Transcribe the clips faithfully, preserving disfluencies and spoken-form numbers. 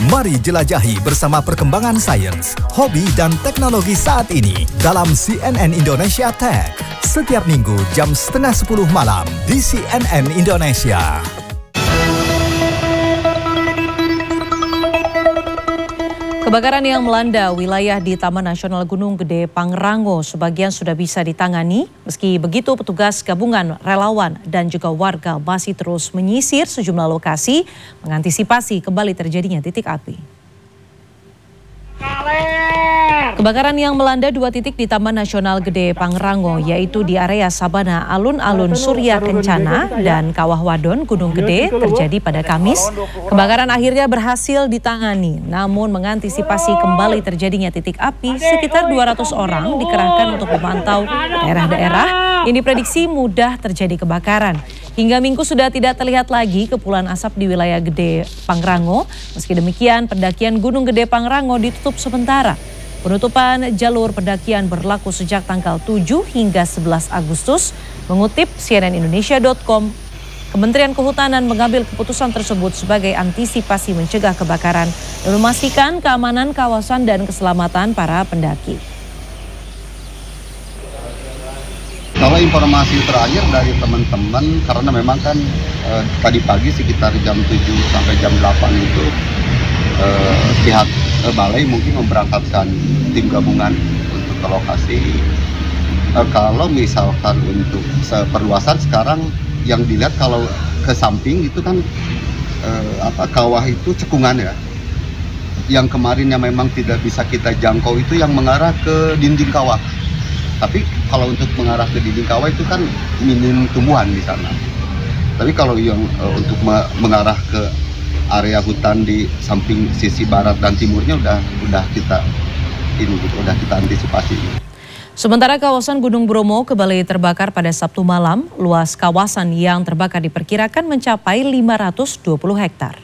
Mari jelajahi bersama perkembangan sains, hobi dan teknologi saat ini dalam C N N Indonesia Tech. Setiap minggu jam setengah sepuluh malam di C N N Indonesia. Kebakaran yang melanda wilayah di Taman Nasional Gunung Gede Pangrango sebagian sudah bisa ditangani. Meski begitu, petugas gabungan, relawan, dan juga warga masih terus menyisir sejumlah lokasi mengantisipasi kembali terjadinya titik api. Kebakaran yang melanda dua titik di Taman Nasional Gede Pangrango, yaitu di area Sabana Alun-Alun Surya Kencana dan Kawah Wadon Gunung Gede terjadi pada Kamis. Kebakaran akhirnya berhasil ditangani, namun mengantisipasi kembali terjadinya titik api, sekitar dua ratus orang dikerahkan untuk memantau daerah-daerah yang diprediksi mudah terjadi kebakaran. Hingga Minggu sudah tidak terlihat lagi kepulan asap di wilayah Gede Pangrango. Meski demikian, pendakian Gunung Gede Pangrango ditutup sementara. Penutupan jalur pendakian berlaku sejak tanggal tujuh hingga sebelas Agustus. Mengutip C N N Indonesia dot com, Kementerian Kehutanan mengambil keputusan tersebut sebagai antisipasi mencegah kebakaran dan memastikan keamanan kawasan dan keselamatan para pendaki. Kalau informasi terakhir dari teman-teman, karena memang kan eh, tadi pagi sekitar jam tujuh sampai jam delapan itu eh, pihak eh, balai mungkin memberangkatkan tim gabungan untuk ke lokasi. Eh, kalau misalkan untuk perluasan sekarang yang dilihat kalau ke samping itu kan eh, apa kawah itu cekungan ya. Yang kemarinnya memang tidak bisa kita jangkau itu yang mengarah ke dinding kawah. Tapi kalau untuk mengarah ke dinding kawah itu kan minim tumbuhan di sana. Tapi kalau yang uh, untuk me mengarah ke area hutan di samping sisi barat dan timurnya udah udah kita ini gitu, udah kita antisipasi. Sementara kawasan Gunung Bromo kembali terbakar pada Sabtu malam, luas kawasan yang terbakar diperkirakan mencapai lima ratus dua puluh hektar.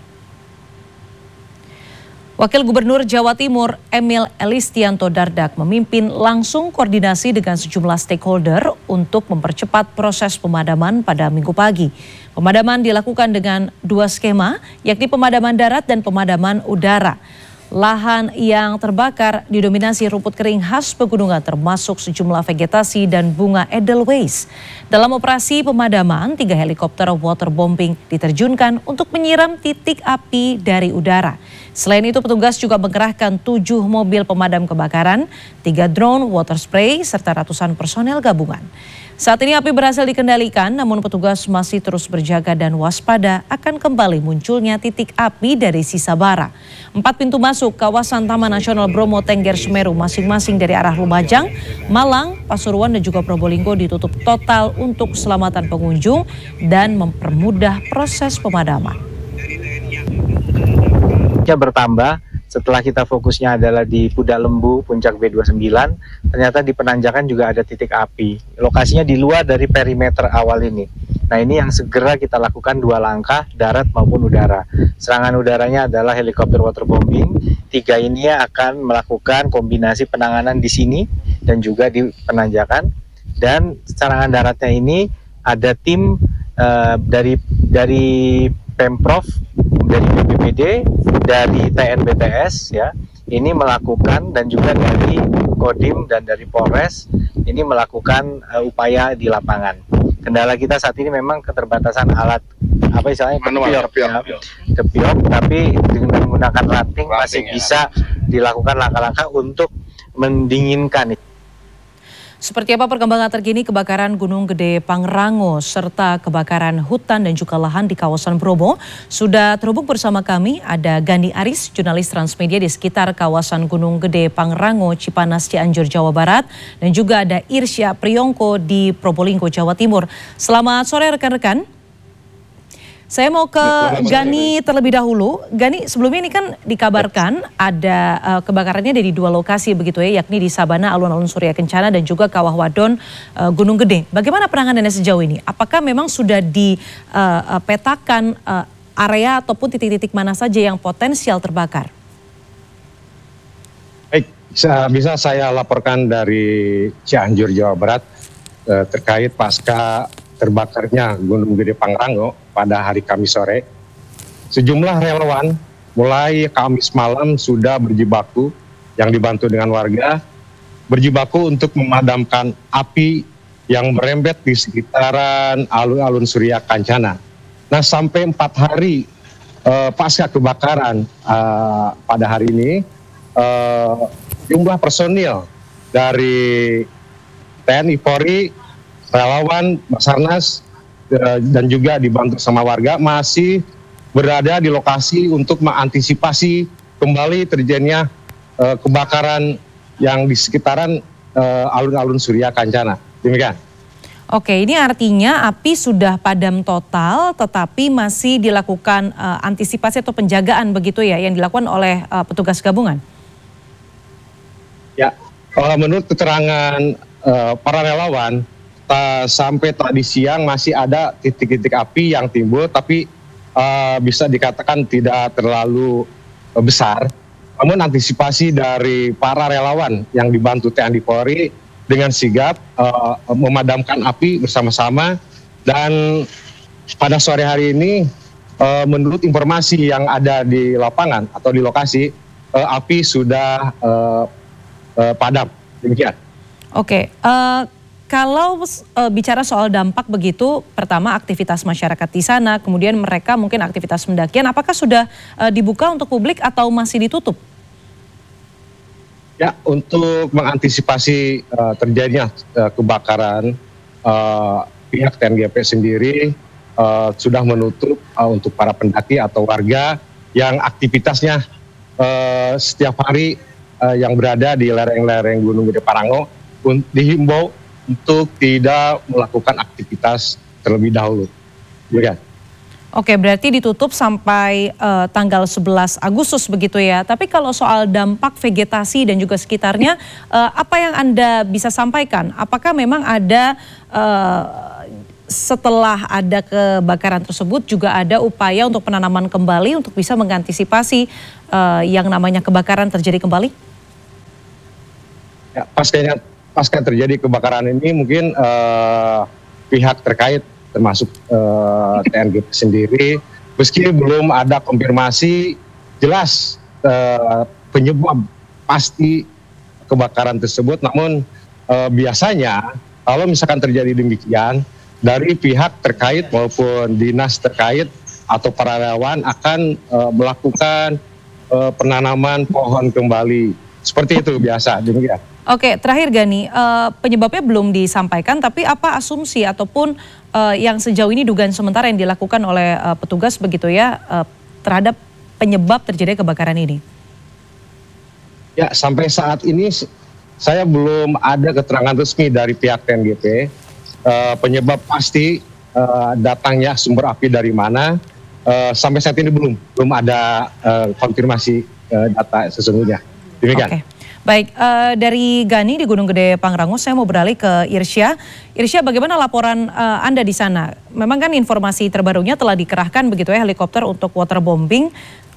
Wakil Gubernur Jawa Timur Emil Elistianto Dardak memimpin langsung koordinasi dengan sejumlah stakeholder untuk mempercepat proses pemadaman pada Minggu pagi. Pemadaman dilakukan dengan dua skema, yakni pemadaman darat dan pemadaman udara. Lahan yang terbakar didominasi rumput kering khas pegunungan termasuk sejumlah vegetasi dan bunga edelweiss. Dalam operasi pemadaman, tiga helikopter waterbombing diterjunkan untuk menyiram titik api dari udara. Selain itu, petugas juga mengerahkan tujuh mobil pemadam kebakaran, tiga drone water spray, serta ratusan personel gabungan. Saat ini api berhasil dikendalikan, namun petugas masih terus berjaga dan waspada akan kembali munculnya titik api dari sisa bara. Empat pintu masuk kawasan Taman Nasional Bromo Tengger Semeru masing-masing dari arah Lumajang, Malang, Pasuruan dan juga Probolinggo ditutup total untuk keselamatan pengunjung dan mempermudah proses pemadaman. Bertambah setelah kita fokusnya adalah di Pudak Lembu, Puncak B dua puluh sembilan, ternyata di Penanjakan juga ada titik api. Lokasinya di luar dari perimeter awal ini. Nah, ini yang segera kita lakukan dua langkah, darat maupun udara. Serangan udaranya adalah helikopter waterbombing. Tiga ini akan melakukan kombinasi penanganan di sini dan juga di Penanjakan. Dan serangan daratnya ini ada tim uh, dari dari Pemprov, dari B P B D, dari T N B T S ya, ini melakukan dan juga dari Kodim dan dari Polres ini melakukan uh, upaya di lapangan. Kendala kita saat ini memang keterbatasan alat apa istilahnya kepiok, kepiok, ya, kepiok, tapi dengan menggunakan ranting masih ya. Bisa dilakukan langkah-langkah untuk mendinginkan. Seperti apa perkembangan terkini kebakaran Gunung Gede Pangrango serta kebakaran hutan dan juga lahan di kawasan Bromo? Sudah terhubung bersama kami ada Gani Aris, jurnalis Transmedia di sekitar kawasan Gunung Gede Pangrango, Cipanas, Cianjur, Jawa Barat. Dan juga ada Irsya Priyongko di Probolinggo, Jawa Timur. Selamat sore rekan-rekan. Saya mau ke Gani terlebih dahulu. Gani, sebelumnya ini kan dikabarkan ada uh, kebakarannya dari dua lokasi begitu ya, yakni di Sabana Alun-Alun Surya Kencana dan juga Kawah Wadon uh, Gunung Gede. Bagaimana penanganannya sejauh ini? Apakah memang sudah dipetakan uh, uh, area ataupun titik-titik mana saja yang potensial terbakar? Baik, bisa saya laporkan dari Cianjur, Jawa Barat uh, terkait pasca terbakarnya Gunung Gede Pangrango pada hari Kamis sore. Sejumlah relawan mulai Kamis malam sudah berjibaku yang dibantu dengan warga, berjibaku untuk memadamkan api yang merembet di sekitaran alun-alun Surya Kancana. Nah, sampai empat hari uh, pasca kebakaran uh, pada hari ini, uh, jumlah personil dari T N I Polri, relawan, Basarnas, uh, dan juga dibantu sama warga masih berada di lokasi untuk mengantisipasi kembali terjadinya uh, kebakaran yang di sekitaran uh, alun-alun Surya Kancana. Demikian. Oke, ini artinya api sudah padam total, tetapi masih dilakukan uh, antisipasi atau penjagaan begitu ya, yang dilakukan oleh uh, petugas gabungan? Ya, uh, menurut keterangan uh, para relawan, uh, sampai tadi siang masih ada titik-titik api yang timbul, tapi uh, bisa dikatakan tidak terlalu uh, besar. Namun antisipasi dari para relawan yang dibantu T N I Polri dengan sigap uh, memadamkan api bersama-sama, dan pada sore hari ini uh, menurut informasi yang ada di lapangan atau di lokasi, uh, api sudah uh, uh, padam. Demikian. Oke, uh, kalau uh, bicara soal dampak begitu, pertama aktivitas masyarakat di sana, kemudian mereka mungkin aktivitas pendakian, apakah sudah uh, dibuka untuk publik atau masih ditutup? Ya, untuk mengantisipasi uh, terjadinya uh, kebakaran, uh, pihak T N G P sendiri uh, sudah menutup uh, untuk para pendaki atau warga yang aktivitasnya uh, setiap hari uh, yang berada di lereng-lereng Gunung Gede Parango, un- dihimbau untuk tidak melakukan aktivitas terlebih dahulu. Ya. Oke, berarti ditutup sampai uh, tanggal sebelas Agustus begitu ya. Tapi kalau soal dampak vegetasi dan juga sekitarnya, uh, apa yang Anda bisa sampaikan? Apakah memang ada uh, setelah ada kebakaran tersebut juga ada upaya untuk penanaman kembali untuk bisa mengantisipasi uh, yang namanya kebakaran terjadi kembali? Ya, pasca pasca terjadi kebakaran ini mungkin uh, pihak terkait termasuk uh, T N G P sendiri, meski belum ada konfirmasi jelas uh, penyebab pasti kebakaran tersebut, namun uh, biasanya kalau misalkan terjadi demikian, dari pihak terkait maupun dinas terkait atau para relawan akan uh, melakukan uh, penanaman pohon kembali. Seperti itu biasa, demikian. Oke, terakhir Gani, uh, penyebabnya belum disampaikan, tapi apa asumsi ataupun uh, yang sejauh ini dugaan sementara yang dilakukan oleh uh, petugas begitu ya uh, terhadap penyebab terjadi kebakaran ini? Ya, sampai saat ini saya belum ada keterangan resmi dari pihak T N G P uh, penyebab pasti uh, datangnya sumber api dari mana. Uh, sampai saat ini belum belum ada uh, konfirmasi uh, data sesungguhnya. Demikian. Oke. Baik, uh, dari Gani di Gunung Gede Pangrango, saya mau beralih ke Irsya. Irsya, bagaimana laporan uh, Anda di sana? Memang kan informasi terbarunya telah dikerahkan begitu ya helikopter untuk waterbombing.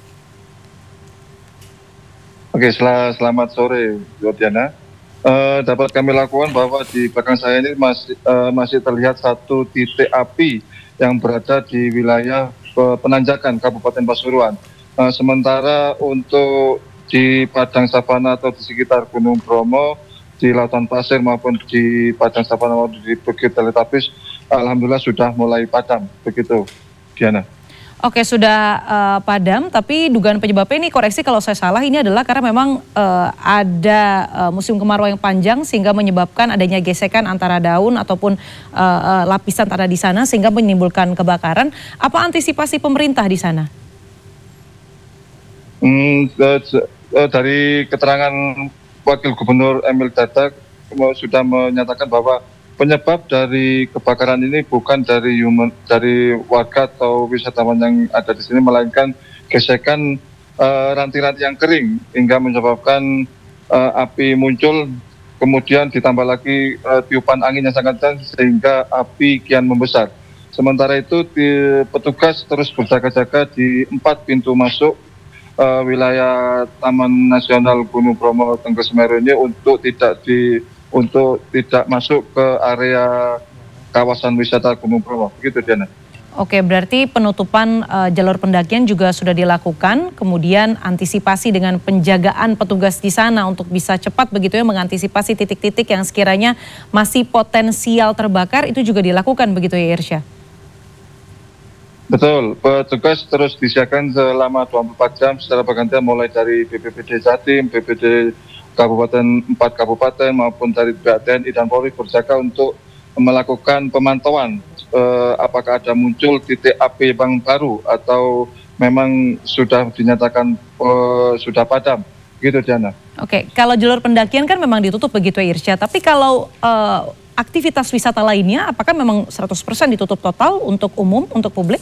Oke, sel selamat sore, Diana. Uh, dapat kami lakukan bahwa di belakang saya ini masih uh, masih terlihat satu titik api yang berada di wilayah uh, penanjakan Kabupaten Pasuruan. Uh, sementara untuk di Padang Savana atau di sekitar Gunung Bromo, di Lautan Pasir maupun di Padang Savana maupun di Bukit Teletabis, alhamdulillah sudah mulai padam, begitu, Diana. Oke, sudah uh, padam, tapi dugaan penyebabnya ini, koreksi kalau saya salah, ini adalah karena memang uh, ada uh, musim kemarau yang panjang sehingga menyebabkan adanya gesekan antara daun ataupun uh, uh, lapisan tanah di sana sehingga menimbulkan kebakaran. Apa antisipasi pemerintah di sana? Hmm, dari keterangan Wakil Gubernur Emil Dardak sudah menyatakan bahwa penyebab dari kebakaran ini bukan dari human, dari warga atau wisatawan yang ada di sini, melainkan gesekan ranting-ranting uh, yang kering hingga menyebabkan uh, api muncul, kemudian ditambah lagi uh, tiupan angin yang sangat kencang sehingga api kian membesar. Sementara itu di, petugas terus berjaga-jaga di empat pintu masuk Uh, wilayah Taman Nasional Gunung Bromo Tengger Semeru ini untuk tidak di untuk tidak masuk ke area kawasan wisata Gunung Bromo. Begitu, Diana. Oke, berarti penutupan uh, jalur pendakian juga sudah dilakukan, kemudian antisipasi dengan penjagaan petugas di sana untuk bisa cepat begitu ya mengantisipasi titik-titik yang sekiranya masih potensial terbakar itu juga dilakukan begitu ya Irsya? Betul, petugas terus disiapkan selama dua puluh empat jam secara bergantian mulai dari B P B D Jatim, B P B D Kabupaten empat Kabupaten maupun dari T N I dan Polri berjaga untuk melakukan pemantauan eh, apakah ada muncul titik api yang baru atau memang sudah dinyatakan eh, sudah padam, gitu Diana. Oke, kalau jalur pendakian kan memang ditutup begitu ya Irsya, tapi kalau eh, aktivitas wisata lainnya apakah memang seratus persen ditutup total untuk umum, untuk publik?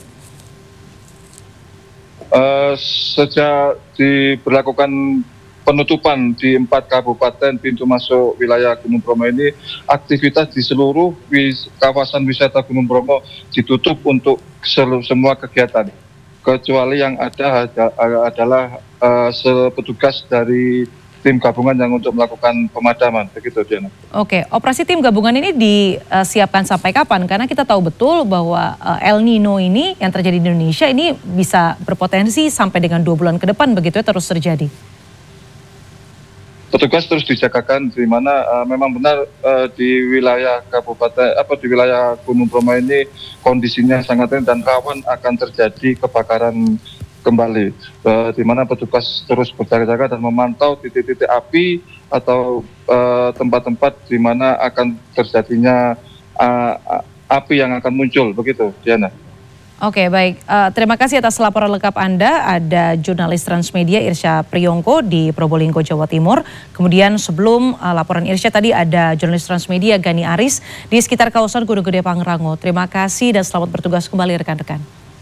Uh, sejak diberlakukan penutupan di empat kabupaten pintu masuk wilayah Gunung Bromo ini, aktivitas di seluruh wis, kawasan wisata Gunung Bromo ditutup untuk seluruh, semua kegiatan. Kecuali yang ada, ada adalah uh, petugas dari tim gabungan yang untuk melakukan pemadaman, begitu Diana. Oke, operasi tim gabungan ini disiapkan sampai kapan? Karena kita tahu betul bahwa uh, El Nino ini yang terjadi di Indonesia ini bisa berpotensi sampai dengan dua bulan ke depan begitu ya terus terjadi. Petugas terus dijagakan di mana uh, memang benar uh, di wilayah kabupaten apa di wilayah Gunung Bromo ini kondisinya sangat rentan dan rawan akan terjadi kebakaran kembali, uh, di mana petugas terus berjaga-jaga dan memantau titik-titik api atau tempat-tempat uh, di mana akan terjadinya uh, api yang akan muncul, begitu Diana. Oke, baik. Uh, terima kasih atas laporan lengkap Anda. Ada jurnalis Transmedia Irsya Priyongko di Probolinggo, Jawa Timur. Kemudian sebelum uh, laporan Irsya tadi ada jurnalis Transmedia Gani Aris di sekitar kawasan Gunung Gede Pangrango. Terima kasih dan selamat bertugas kembali rekan-rekan.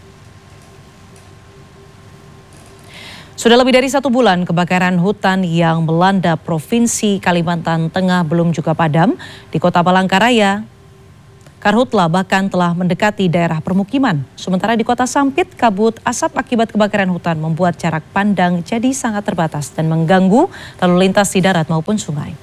Sudah lebih dari satu bulan kebakaran hutan yang melanda Provinsi Kalimantan Tengah belum juga padam. Di Kota Palangkaraya, karhutla bahkan telah mendekati daerah permukiman. Sementara di Kota Sampit, kabut asap akibat kebakaran hutan membuat jarak pandang jadi sangat terbatas dan mengganggu lalu lintas di darat maupun sungai.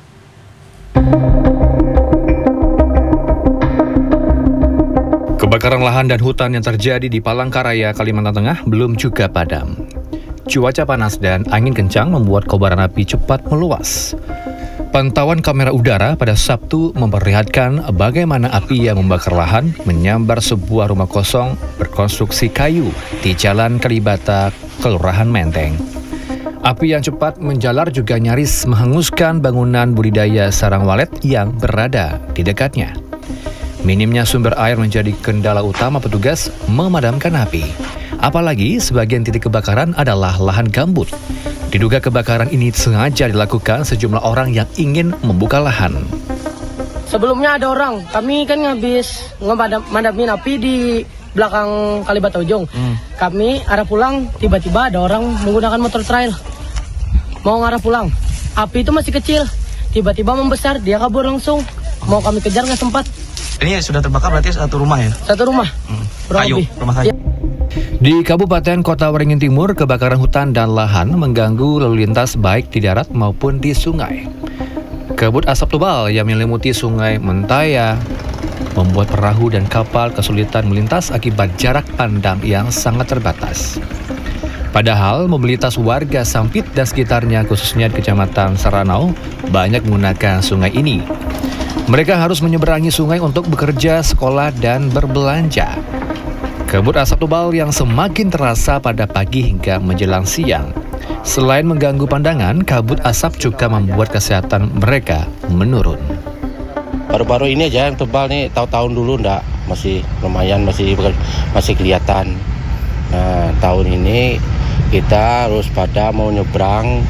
Kebakaran lahan dan hutan yang terjadi di Palangkaraya, Kalimantan Tengah belum juga padam. Cuaca panas dan angin kencang membuat kobaran api cepat meluas. Pantauan kamera udara pada Sabtu memperlihatkan bagaimana api yang membakar lahan menyambar sebuah rumah kosong berkonstruksi kayu di Jalan Kalibata, Kelurahan Menteng. Api yang cepat menjalar juga nyaris menghanguskan bangunan budidaya sarang walet yang berada di dekatnya. Minimnya sumber air menjadi kendala utama petugas memadamkan api. Apalagi sebagian titik kebakaran adalah lahan gambut. Diduga kebakaran ini sengaja dilakukan sejumlah orang yang ingin membuka lahan. Sebelumnya ada orang, kami kan habis ngemadamin api di belakang Kalibata Ujung. Hmm. Kami arah pulang, tiba-tiba ada orang menggunakan motor trail. Mau ngarah pulang, api itu masih kecil, tiba-tiba membesar, dia kabur langsung. Mau kami kejar nggak sempat. Ini sudah terbakar berarti satu rumah ya? Satu rumah, hmm. Kayu, rumah kayu. Ya. Di Kabupaten Kota Waringin Timur, kebakaran hutan dan lahan mengganggu lalu lintas baik di darat maupun di sungai. Kabut asap tebal yang menyelimuti sungai Mentaya membuat perahu dan kapal kesulitan melintas akibat jarak pandang yang sangat terbatas. Padahal mobilitas warga Sampit dan sekitarnya khususnya di Kecamatan Saranau banyak menggunakan sungai ini. Mereka harus menyeberangi sungai untuk bekerja, sekolah, dan berbelanja. Kabut asap tebal yang semakin terasa pada pagi hingga menjelang siang. Selain mengganggu pandangan, kabut asap juga membuat kesehatan mereka menurun. Baru-baru ini aja yang tebal nih, tahun-tahun dulu enggak, masih lumayan, masih masih kelihatan. Nah, tahun ini kita harus pada mau nyebrang,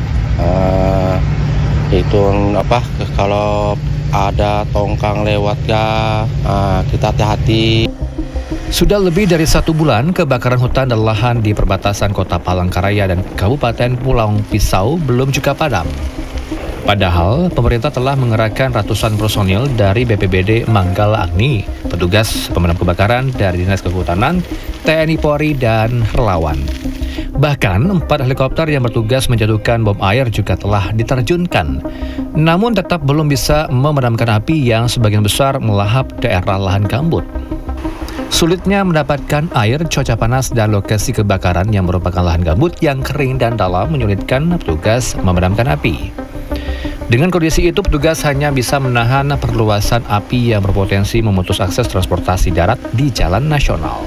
uh, itu apa, kalau ada tongkang lewat ya, uh, kita hati-hati. Sudah lebih dari satu bulan, kebakaran hutan dan lahan di perbatasan Kota Palangkaraya dan Kabupaten Pulau Pisau belum juga padam. Padahal, pemerintah telah mengerahkan ratusan personil dari B P B D Manggala Agni, petugas pemadam kebakaran dari Dinas Kehutanan, T N I Polri, dan relawan. Bahkan, empat helikopter yang bertugas menjatuhkan bom air juga telah diterjunkan. Namun tetap belum bisa memadamkan api yang sebagian besar melahap daerah lahan gambut. Sulitnya mendapatkan air, cuaca panas, dan lokasi kebakaran yang merupakan lahan gambut yang kering dan dalam menyulitkan petugas memadamkan api. Dengan kondisi itu, petugas hanya bisa menahan perluasan api yang berpotensi memutus akses transportasi darat di jalan nasional.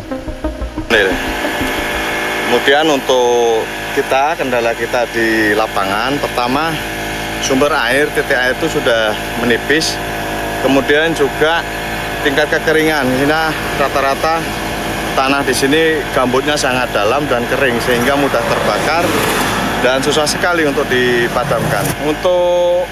Kemudian untuk kita, kendala kita di lapangan, pertama sumber air, titik air itu sudah menipis. Kemudian juga tingkat kekeringan, ini rata-rata tanah di sini gambutnya sangat dalam dan kering sehingga mudah terbakar dan susah sekali untuk dipadamkan. Untuk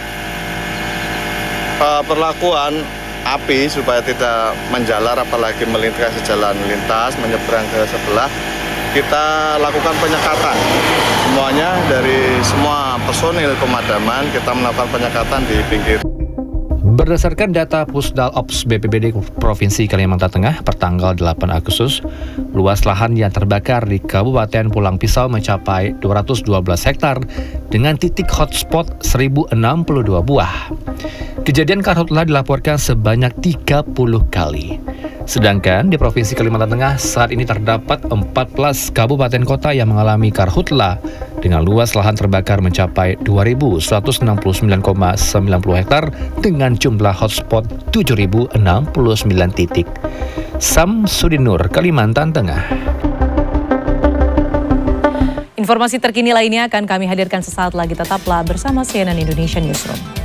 uh, perlakuan api supaya tidak menjalar apalagi melintasi jalan lintas menyeberang ke sebelah, kita lakukan penyekatan. Semuanya dari semua personil pemadaman kita melakukan penyekatan di pinggir. Berdasarkan data Pusdal Ops B P B D Provinsi Kalimantan Tengah per tanggal delapan Agustus, luas lahan yang terbakar di Kabupaten Pulang Pisau mencapai dua ratus dua belas hektar dengan titik hotspot seribu enam puluh dua buah. Kejadian karhutlah dilaporkan sebanyak tiga puluh kali. Sedangkan di Provinsi Kalimantan Tengah saat ini terdapat empat belas kabupaten kota yang mengalami karhutla dengan luas lahan terbakar mencapai dua ribu seratus enam puluh sembilan koma sembilan puluh hektar dengan jumlah hotspot tujuh ribu enam puluh sembilan titik. Samsudin Nur, Kalimantan Tengah. Informasi terkini lainnya akan kami hadirkan sesaat lagi. Tetaplah bersama C N N Indonesia Newsroom.